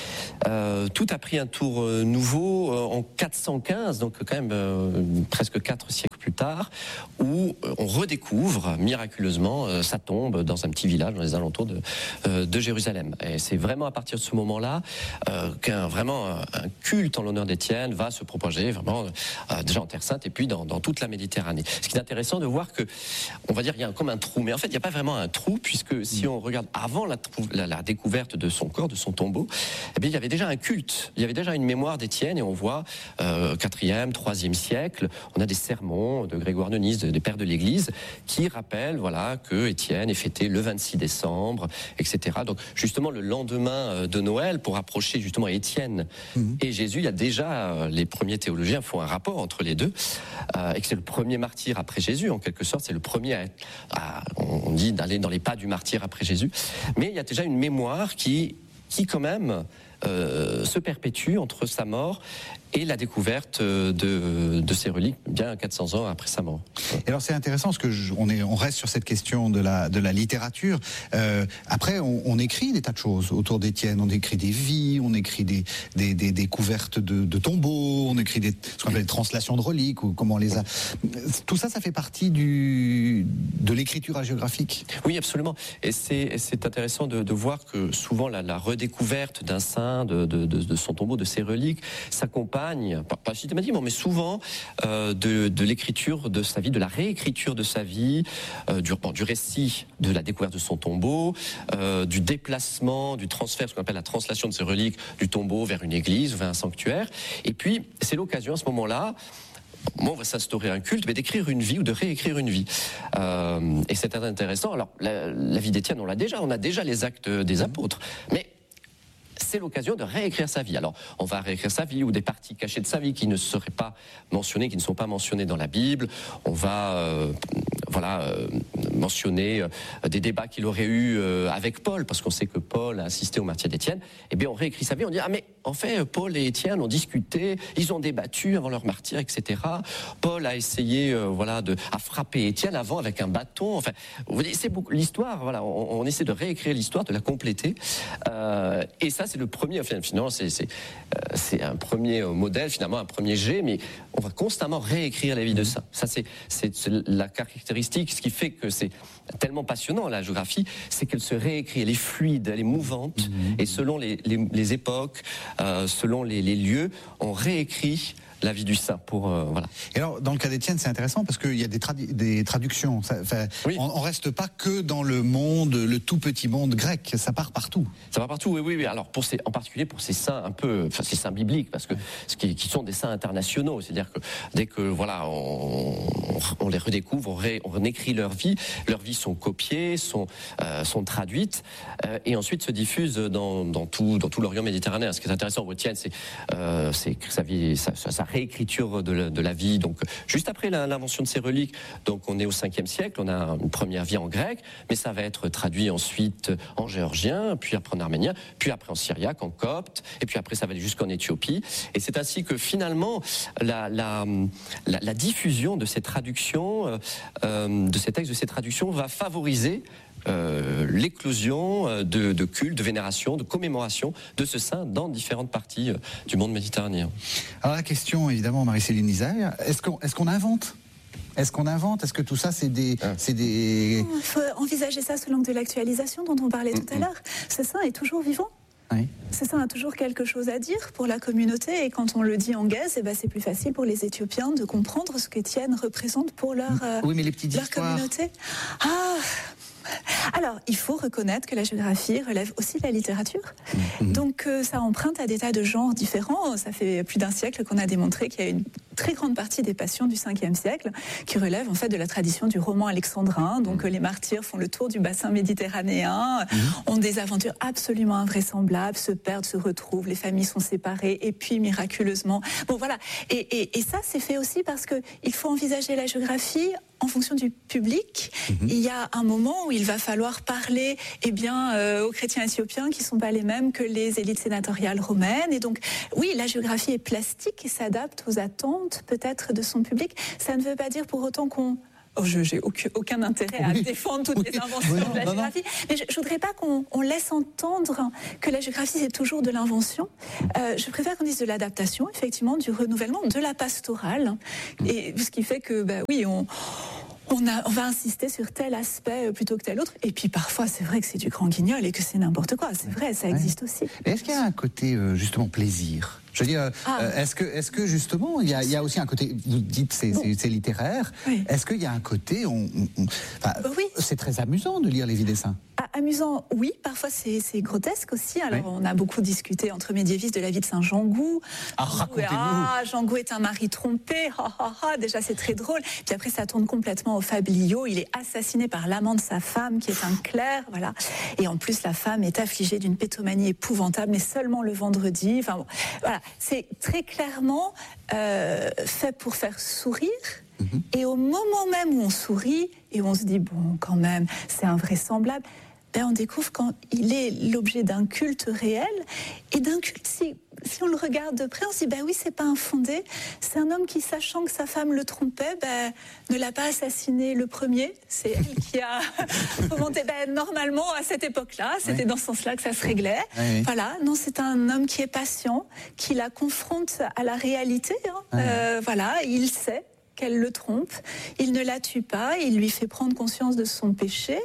Euh, tout a pris un tour euh, nouveau euh, en quatre cent quinze, donc quand même euh, presque quatre siècles plus tard, où euh, on redécouvre miraculeusement euh, sa tombe dans un petit village dans les alentours de, euh, de Jérusalem. Et c'est vraiment à partir de ce moment-là euh, qu'un vraiment un, un culte en l'honneur d'Étienne va se propager vraiment euh, déjà en Terre Sainte et puis dans, dans toute la Méditerranée. Ce qui est intéressant de voir que, on va dire, il y a comme un trou, mais en fait il n'y a pas vraiment un trou puisque si on regarde avant la, la, la découverte de son corps, de son tombeau, eh bien il y avait déjà un culte, il y avait déjà une mémoire d'Étienne et on voit euh, quatrième, troisième siècle, on a des sermons de Grégoire de Nice, des pères de l'Église, qui rappellent voilà que Étienne est fêté le vingt-six décembre, et cetera. Donc justement le lendemain de Noël, pour approcher justement Étienne mmh. et Jésus, il y a déjà les premiers théologiens font un rapport entre les deux euh, et que c'est le premier martyr après Jésus en quelque sorte, c'est le premier à, à on dit d'aller dans les pas du martyr après Jésus. Mais il y a déjà une mémoire qui qui quand même euh, se perpétue entre sa mort et la découverte de, de ces reliques, bien quatre cents ans après sa mort. Et alors c'est intéressant parce que je, on, est, on reste sur cette question de la, de la littérature. Euh, après, on, on écrit des tas de choses autour d'Étienne. On écrit des vies, on écrit des, des, des découvertes de, de tombeaux, on écrit des, ce qu'on appelle des translations de reliques, ou comment on les a. Tout ça, ça fait partie du, de l'écriture hagiographique. Oui, absolument. Et c'est, c'est intéressant de, de voir que souvent la, la redécouverte d'un saint, de, de, de, de son tombeau, de ses reliques, s'accompagne Pas, pas systématiquement, mais souvent euh, de, de l'écriture de sa vie, de la réécriture de sa vie, euh, du, bon, du récit de la découverte de son tombeau, euh, du déplacement, du transfert, ce qu'on appelle la translation de ses reliques du tombeau vers une église, vers un sanctuaire. Et puis, c'est l'occasion à ce moment-là, on va s'instaurer un culte, mais d'écrire une vie ou de réécrire une vie. Euh, et c'est intéressant. Alors, la, la vie d'Étienne, on l'a déjà, on a déjà les actes des apôtres, mais c'est l'occasion de réécrire sa vie. Alors, on va réécrire sa vie ou des parties cachées de sa vie qui ne seraient pas mentionnées, qui ne sont pas mentionnées dans la Bible. On va, euh, voilà, euh, mentionner euh, des débats qu'il aurait eu euh, avec Paul, parce qu'on sait que Paul a assisté au martyre d'Étienne. Eh bien, on réécrit sa vie, on dit, ah mais en fait, Paul et Étienne ont discuté, ils ont débattu avant leur martyre, et cetera. Paul a essayé, euh, voilà, de, à frapper Étienne avant avec un bâton. Enfin, vous voyez, c'est beaucoup l'histoire. Voilà, on, on essaie de réécrire l'histoire, de la compléter. Euh, et ça, c'est le premier. Enfin, finalement, c'est, c'est, euh, c'est un premier modèle, finalement, un premier jet, mais on va constamment réécrire la vie de saints. Ça, c'est, c'est, c'est la caractéristique, ce qui fait que c'est tellement passionnant, la géographie, c'est qu'elle se réécrit, elle est fluide, elle est mouvante, mmh. et selon les, les, les époques, euh, selon les, les lieux, on réécrit la vie du saint pour euh, voilà. Et alors dans le cas d'Étienne, c'est intéressant parce qu'il y a des, tradu- des traductions. Ça, oui. On, on reste pas que dans le monde, le tout petit monde grec. Ça part partout. Ça part partout. Oui, oui, oui. Alors pour ces, en particulier pour ces saints un peu, enfin ces saints bibliques, parce que ce qui, qui sont des saints internationaux, c'est-à-dire que dès que voilà, on, on les redécouvre, on, ré, on écrit leur vie, leurs vies sont copiées, sont euh, sont traduites euh, et ensuite se diffusent dans, dans tout dans tout l'Orient méditerranéen. Ce qui est intéressant pour Étienne, c'est euh, c'est que sa vie, sa, sa réécriture de la, de la vie, donc juste après la, l'invention de ces reliques, donc on est au cinquième siècle, on a une première vie en grec, mais ça va être traduit ensuite en géorgien, puis après en arménien, puis après en syriaque, en copte, et puis après ça va aller jusqu'en Éthiopie, et c'est ainsi que finalement la, la, la, la diffusion de ces traductions, euh, de ces textes, de ces traductions va favoriser Euh, l'éclosion de, de culte, de vénération, de commémoration de ce saint dans différentes parties du monde méditerranéen. Alors la question, évidemment, Marie-Céline Isaac, est-ce qu'on, est-ce qu'on invente ? Est-ce qu'on invente ? Est-ce que tout ça, c'est des... Ah. C'est des... Il faut envisager ça sous l'angle de l'actualisation dont on parlait tout à l'heure. Ce saint est toujours vivant. Oui. Ce saint a toujours quelque chose à dire pour la communauté, et quand on le dit en gaze, eh ben c'est plus facile pour les Éthiopiens de comprendre ce qu'Étienne représente pour leur, oui, mais les petites leur histoires. communauté. Ah. Alors, il faut reconnaître que la géographie relève aussi de la littérature. Mmh. Donc, euh, ça emprunte à des tas de genres différents. Ça fait plus d'un siècle qu'on a démontré qu'il y a une très grande partie des passions du cinquième siècle qui relèvent en fait de la tradition du roman alexandrin. Donc, mmh. les martyrs font le tour du bassin méditerranéen, mmh. ont des aventures absolument invraisemblables, se perdent, se retrouvent, les familles sont séparées, et puis miraculeusement... Bon, voilà. Et, et, et ça, c'est fait aussi parce qu'il faut envisager la géographie en fonction du public. Mmh. Il y a un moment où il va falloir parler eh bien, euh, aux chrétiens éthiopiens qui ne sont pas les mêmes que les élites sénatoriales romaines. Et donc, oui, la géographie est plastique et s'adapte aux attentes peut-être de son public. Ça ne veut pas dire pour autant qu'on... Oh, je n'ai aucun, aucun intérêt à oui. défendre toutes oui. les inventions oui, non, de la non, géographie. Non. Mais je ne voudrais pas qu'on on laisse entendre que la géographie, c'est toujours de l'invention. Euh, je préfère qu'on dise de l'adaptation, effectivement, du renouvellement, de la pastorale. Et ce qui fait que, bah, oui, on... On, a, on va insister sur tel aspect plutôt que tel autre. Et puis parfois, c'est vrai que c'est du grand guignol et que c'est n'importe quoi. C'est vrai, ça existe ouais. aussi. Mais est-ce qu'il y a un côté, euh, justement, plaisir ? Je veux dire, ah. euh, est-ce que, est-ce que justement, il y a, il y a aussi un côté, vous dites c'est, bon. c'est, c'est littéraire, oui. est-ce qu'il y a un côté, on, on, on, enfin, oui. c'est très amusant de lire les vies des saints. Ah, amusant, oui, parfois c'est, c'est grotesque aussi. Alors oui. on a beaucoup discuté entre médiévistes de la vie de Saint Jean-Gou. Ah, racontez-nous. Ah, Jean-Gou est un mari trompé, ha, ha, ha. Déjà c'est très drôle. Puis après ça tourne complètement au fabliau. Il est assassiné par l'amant de sa femme, qui est un clerc, voilà. Et en plus la femme est affligée d'une pétomanie épouvantable, mais seulement le vendredi. Enfin bon, voilà, c'est très clairement euh, fait pour faire sourire. Et au moment même où on sourit et où on se dit, bon, quand même, c'est invraisemblable, ben, on découvre qu'il est l'objet d'un culte réel, et d'un culte, si, si on le regarde de près, on se dit, ben oui, c'est pas infondé, c'est un homme qui, sachant que sa femme le trompait, ben, ne l'a pas assassiné le premier, c'est elle qui a remonté, ben, normalement, à cette époque-là, c'était oui. dans ce sens-là que ça se réglait. Oui, oui. Voilà, non, c'est un homme qui est patient, qui la confronte à la réalité, hein. oui. euh, voilà, il sait qu'elle le trompe, il ne la tue pas, il lui fait prendre conscience de son péché,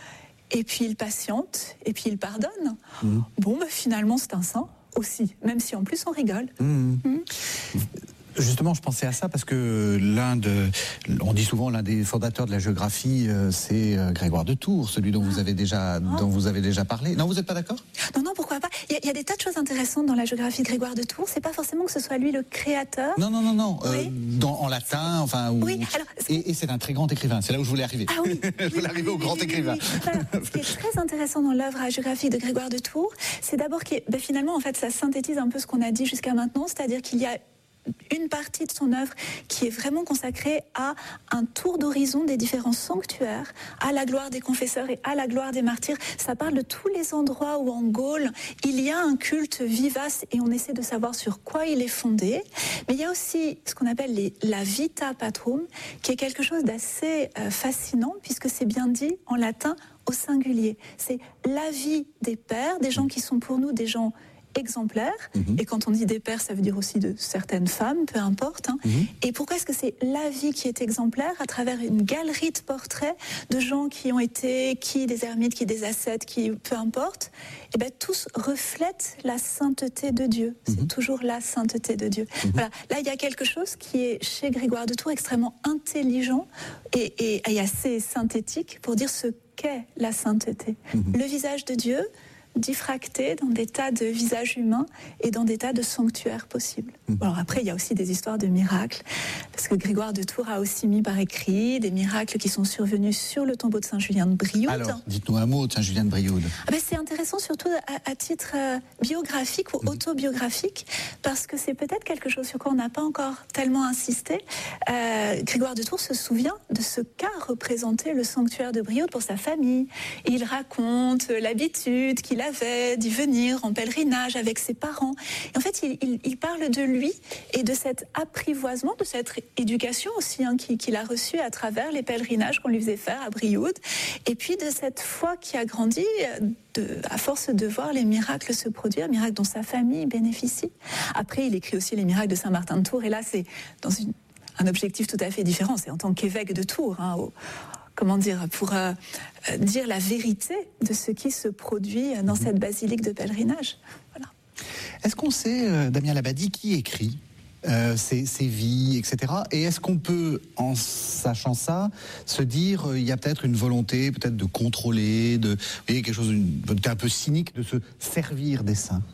et puis il patiente, et puis il pardonne. Mmh. Bon, ben, finalement, c'est un saint aussi, même si en plus on rigole. Mmh. Mmh. Justement, je pensais à ça parce que l'un de, on dit souvent l'un des fondateurs de la géographie, euh, c'est euh, Grégoire de Tours, celui dont ah. vous avez déjà, oh. dont vous avez déjà parlé. Non, vous n'êtes pas d'accord ? Non, non, pourquoi pas ? Il y, y a des tas de choses intéressantes dans la géographie de Grégoire de Tours. C'est pas forcément que ce soit lui le créateur. Non, non, non, non. Oui. Euh, dans, en latin, enfin. Où, oui. Alors, et, et c'est un très grand écrivain. C'est là où je voulais arriver. Ah oui. je voulais oui, arriver oui, au grand oui, écrivain. Oui, oui. Voilà. Ce qui est très intéressant dans l'œuvre géographique de Grégoire de Tours, c'est d'abord que, ben, finalement, en fait, ça synthétise un peu ce qu'on a dit jusqu'à maintenant, c'est-à-dire qu'il y a une partie de son œuvre qui est vraiment consacrée à un tour d'horizon des différents sanctuaires, à la gloire des confesseurs et à la gloire des martyrs. Ça parle de tous les endroits où en Gaule il y a un culte vivace et on essaie de savoir sur quoi il est fondé. Mais il y a aussi ce qu'on appelle les, la vita patrum, qui est quelque chose d'assez euh, fascinant puisque c'est bien dit en latin au singulier. C'est la vie des pères, des gens qui sont pour nous des gens exemplaires, mmh. et quand on dit des pères, ça veut dire aussi de certaines femmes, peu importe. Hein. Mmh. Et pourquoi est-ce que c'est la vie qui est exemplaire à travers une galerie de portraits de gens qui ont été, qui des ermites, qui des ascètes, qui peu importe, et bien tous reflètent la sainteté de Dieu. Mmh. C'est toujours la sainteté de Dieu. Mmh. Voilà. Là, il y a quelque chose qui est chez Grégoire de Tours extrêmement intelligent et, et, et assez synthétique pour dire ce qu'est la sainteté. Mmh. Le visage de Dieu diffracté dans des tas de visages humains et dans des tas de sanctuaires possibles. Mmh. Alors après, il y a aussi des histoires de miracles, parce que Grégoire de Tours a aussi mis par écrit des miracles qui sont survenus sur le tombeau de Saint-Julien de Brioude. Alors, dites-nous un mot de Saint-Julien de Brioude. Ah ben, c'est intéressant surtout à, à titre euh, biographique ou mmh. autobiographique, parce que c'est peut-être quelque chose sur quoi on n'a pas encore tellement insisté. Euh, Grégoire de Tours se souvient de ce qu'a représenté le sanctuaire de Brioude pour sa famille. Et il raconte l'habitude qu'il a avait d'y venir en pèlerinage avec ses parents. Et en fait, il, il, il parle de lui et de cet apprivoisement, de cette éducation aussi hein, qu'il, qu'il a reçue à travers les pèlerinages qu'on lui faisait faire à Brioude, et puis de cette foi qui a grandi de, à force de voir les miracles se produire, miracles dont sa famille bénéficie. Après, il écrit aussi les miracles de Saint-Martin de Tours, et là, c'est dans une, un objectif tout à fait différent. C'est en tant qu'évêque de Tours, hein, au, comment dire, pour euh, dire la vérité de ce qui se produit dans cette basilique de pèlerinage. Voilà. Est-ce qu'on sait, euh, Damien Labadie, qui écrit euh, ces, ces vies, et cetera. Et est-ce qu'on peut, en sachant ça, se dire euh, il y a peut-être une volonté, peut-être de contrôler, de, vous voyez, quelque chose d'un peu cynique, de se servir des saints?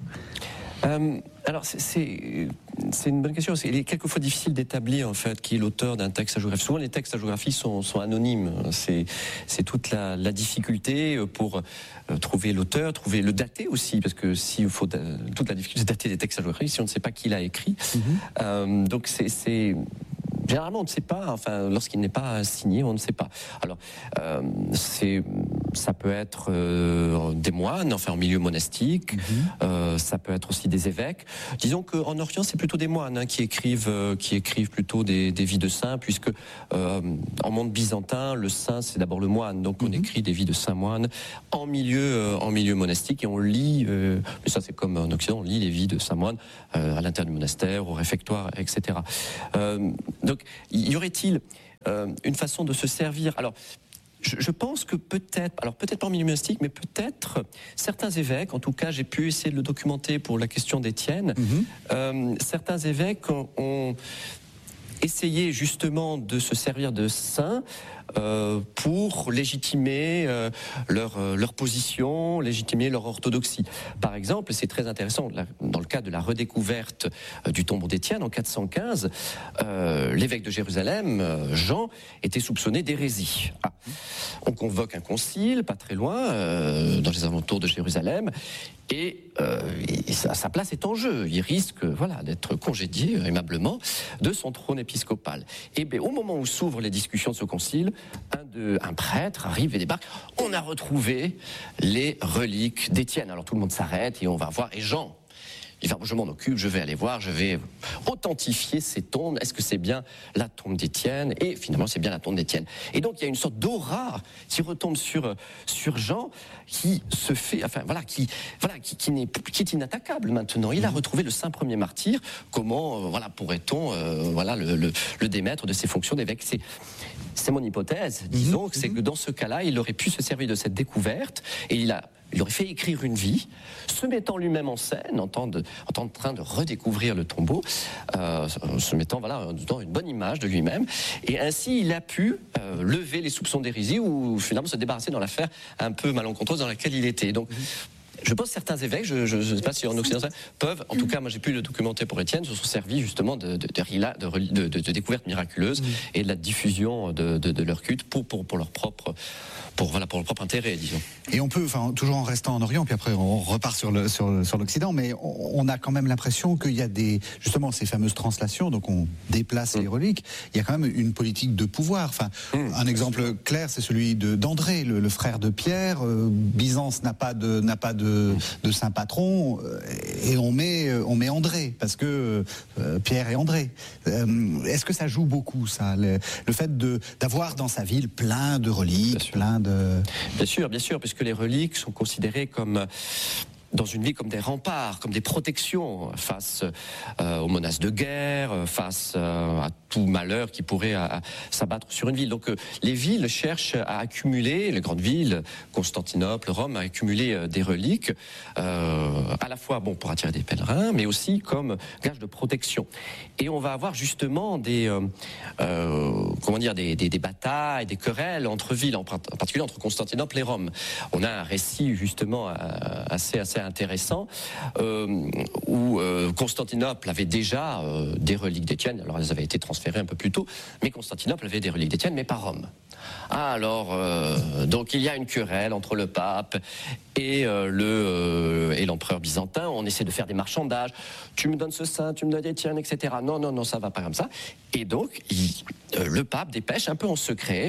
Euh, alors c'est, c'est, c'est une bonne question. Il est quelquefois difficile d'établir en fait qui est l'auteur d'un texte hagiographique. Souvent les textes hagiographiques sont, sont anonymes. C'est, c'est toute la, la difficulté pour euh, trouver l'auteur, trouver le dater aussi, parce que s'il faut toute la difficulté de dater des textes hagiographiques si on ne sait pas qui l'a écrit. Mm-hmm. Euh, donc c'est, c'est généralement on ne sait pas. Enfin lorsqu'il n'est pas signé, on ne sait pas. Alors euh, c'est ça peut être euh, des moines, enfin en milieu monastique, mmh. euh, ça peut être aussi des évêques. Disons qu'en Orient, c'est plutôt des moines hein, qui écrivent, euh, qui écrivent plutôt des, des vies de saints, puisque euh, en monde byzantin, le saint c'est d'abord le moine, donc mmh. on écrit des vies de saints moines en milieu, euh, en milieu monastique et on lit. Euh, mais ça c'est comme en Occident, on lit les vies de saints moines euh, à l'intérieur du monastère, au réfectoire, et cetera. Euh, donc y aurait-il euh, une façon de se servir? Alors je pense que peut-être, alors peut-être pas en milieu monastique, mais peut-être certains évêques, en tout cas j'ai pu essayer de le documenter pour la question d'Étienne, mmh. euh, certains évêques ont, ont essayé justement de se servir de saints euh, pour légitimer euh, leur, euh, leur position, légitimer leur orthodoxie. Par exemple, c'est très intéressant, là, dans le cas de la redécouverte euh, du tombeau d'Étienne en quatre cent quinze, euh, l'évêque de Jérusalem, euh, Jean, était soupçonné d'hérésie. Ah. On convoque un concile, pas très loin, euh, dans les alentours de Jérusalem, et, euh, et sa, sa place est en jeu. Il risque voilà, d'être congédié aimablement de son trône épiscopal. Et bien, au moment où s'ouvrent les discussions de ce concile, un, de, un prêtre arrive et débarque. On a retrouvé les reliques d'Étienne. Alors tout le monde s'arrête et on va voir. Et Jean, il va, je m'en occupe, je vais aller voir, je vais authentifier ces tombes. Est-ce que c'est bien la tombe d'Étienne? Et finalement, c'est bien la tombe d'Étienne. Et donc, il y a une sorte d'aura qui retombe sur, sur Jean, qui se fait, enfin, voilà, qui, voilà, qui, qui, n'est, qui est inattaquable maintenant. Il a retrouvé le saint premier martyr. Comment, euh, voilà, pourrait-on, euh, voilà, le, le, le démettre de ses fonctions d'évêque? C'est, c'est mon hypothèse, disons, mmh, c'est mmh. que dans ce cas-là, il aurait pu se servir de cette découverte et il a Il aurait fait écrire une vie, se mettant lui-même en scène, en, temps de, en train de redécouvrir le tombeau, euh, se mettant voilà, dans une bonne image de lui-même. Et ainsi, il a pu euh, lever les soupçons d'hérésie ou finalement se débarrasser dans l'affaire un peu malencontreuse dans laquelle il était. Donc, je pense que certains évêques, je ne sais pas si en Occident, peuvent, en tout cas, moi j'ai pu le documenter pour Étienne, se sont servis justement de, de, de, de, de, de découvertes miraculeuses mmh. et de la diffusion de, de, de leur culte pour, pour, pour leur propre... Pour, voilà, pour le propre intérêt, disons. Et on peut, enfin, toujours en restant en Orient, puis après on repart sur, le, sur, sur l'Occident, mais on, on a quand même l'impression qu'il y a des, justement, ces fameuses translations, donc on déplace mmh. les reliques, il y a quand même une politique de pouvoir. Enfin, mmh, un exemple clair, c'est celui de, d'André, le, le frère de Pierre. Euh, Byzance n'a pas de, n'a pas de, de saint patron, euh, et on met, on met André, parce que euh, Pierre et André. Euh, est-ce que ça joue beaucoup, ça, le, le fait de, d'avoir dans sa ville plein de reliques, plein de... Bien sûr, bien sûr, puisque les reliques sont considérées comme... dans une ville comme des remparts, comme des protections face euh, aux menaces de guerre, face euh, à tout malheur qui pourrait à, à s'abattre sur une ville. Donc euh, les villes cherchent à accumuler, les grandes villes, Constantinople, Rome, à accumuler euh, des reliques, euh, à la fois bon pour attirer des pèlerins, mais aussi comme gage de protection. Et on va avoir justement des, euh, euh, comment dire, des, des, des batailles, des querelles entre villes, en, en particulier entre Constantinople et Rome. On a un récit justement assez assez intéressant euh, où euh, Constantinople avait déjà euh, des reliques d'Étienne. Alors elles avaient été transférées un peu plus tôt, mais Constantinople avait des reliques d'Étienne, mais pas Rome. Alors euh, donc il y a une querelle entre le pape et euh, le euh, et l'empereur byzantin. On essaie de faire des marchandages. Tu me donnes ce saint, tu me donnes Étienne, et cetera. Non, non, non, ça va pas comme ça. Et donc il, euh, le pape dépêche un peu en secret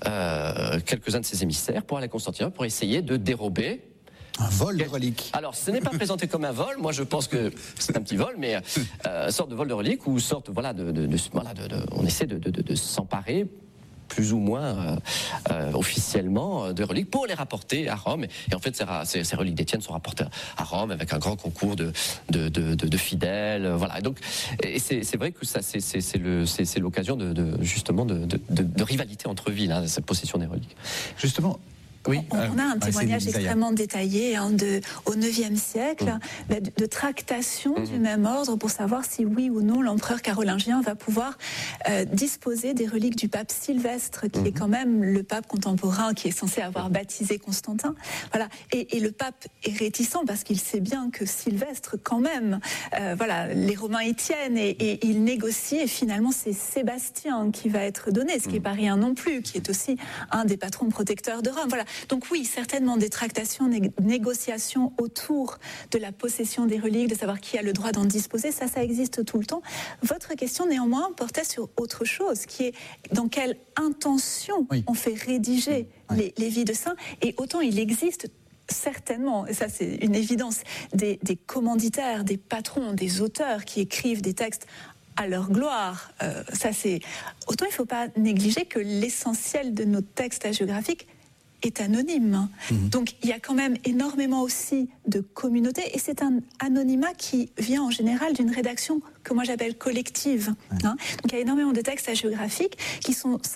euh, quelques-uns de ses émissaires pour aller à Constantinople pour essayer de dérober un vol de reliques. Alors, ce n'est pas présenté comme un vol. Moi, je pense que c'est un petit vol, mais euh, sorte de vol de reliques ou sorte, voilà, de, de, de, voilà, de, de, on essaie de, de, de, de s'emparer plus ou moins euh, euh, officiellement de reliques pour les rapporter à Rome. Et en fait, ces, ces, ces reliques d'Étienne sont rapportées à Rome avec un grand concours de, de, de, de, de fidèles. Voilà. Et donc, et c'est, c'est vrai que ça, c'est, c'est, c'est, le, c'est, c'est l'occasion de, de justement de, de, de, de rivalité entre villes, hein, cette possession des reliques. Justement. Oui, on, on a un témoignage ah, extrêmement détaillé hein, de, au neuvième siècle mmh. bah, de, de tractations mmh. du même ordre pour savoir si oui ou non l'empereur carolingien va pouvoir euh, disposer des reliques du pape Sylvestre, qui mmh. est quand même le pape contemporain qui est censé avoir baptisé Constantin. Voilà. Et, et le pape est réticent parce qu'il sait bien que Sylvestre, quand même, euh, voilà, les Romains y tiennent et, et il négocie. Et finalement, c'est Sébastien qui va être donné, ce qui n'est pas rien non plus, qui est aussi un des patrons protecteurs de Rome. Voilà. Donc oui, certainement des tractations, des négociations autour de la possession des reliques, de savoir qui a le droit d'en disposer, ça, ça existe tout le temps. Votre question, néanmoins, portait sur autre chose, qui est dans quelle intention oui. on fait rédiger oui. les, les vies de saints. Et autant il existe certainement, et ça c'est une évidence, des, des commanditaires, des patrons, des auteurs qui écrivent des textes à leur gloire. Euh, ça c'est... Autant il ne faut pas négliger que l'essentiel de nos textes hagiographiques est anonyme. Mmh. Donc il y a quand même énormément aussi de communautés et c'est un anonymat qui vient en général d'une rédaction que moi j'appelle collective. Mmh. Hein. Donc il y a énormément de textes hagiographiques qui sont